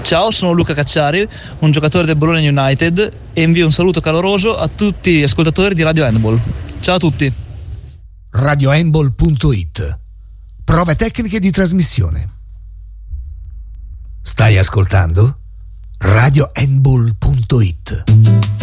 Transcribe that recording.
Ciao, sono Luca Cacciari, un giocatore del Bologna United, e invio un saluto caloroso a tutti gli ascoltatori di Radio Handball. Ciao a tutti. RadioHandball.it. Prove tecniche di trasmissione. Stai ascoltando? RadioHandball.it.